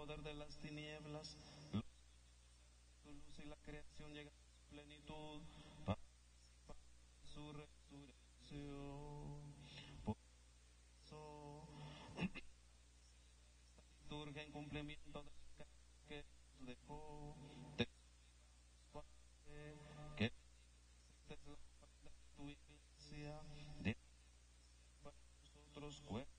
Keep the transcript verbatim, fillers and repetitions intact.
poder de las tinieblas, los- tu luz y la creación llegan a su plenitud para su resurrección. Por eso, liturgia en cumplimiento de la carta que nos dejó, te suplicamos, Padre, que esta es la ofrenda de tu iglesia, de para nosotros cuerpo